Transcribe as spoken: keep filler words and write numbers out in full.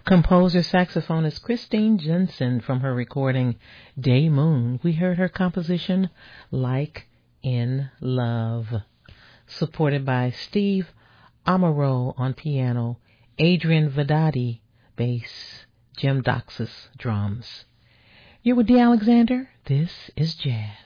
Composer saxophonist Christine Jensen from her recording Day Moon. We heard her composition Like in Love, supported by Steve Amaro on piano, Adrian Vedati bass, Jim Doxas drums. You're with Dee Alexander. This is Jazz.